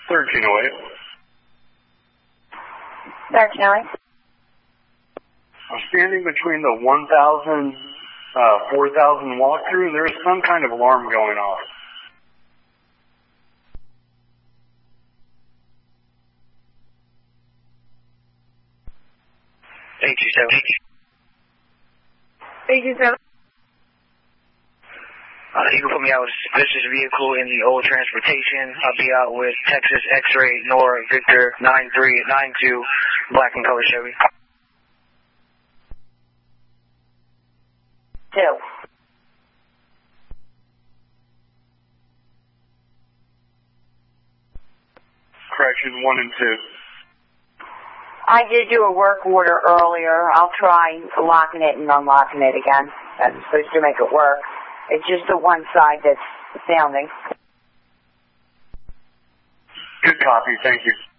1308. 1308. I'm standing between the 1,000, 4,000 walkthrough. There's some kind of alarm going off. $827. You can put me out with a suspicious vehicle in the old transportation. I'll be out with Texas X-Ray Nora Victor 9392, black and color Chevy. 2. Correction 1 and 2. I did do a work order earlier. I'll try locking it and unlocking it again. That's supposed to make it work. It's just the one side that's sounding. Good copy. Thank you.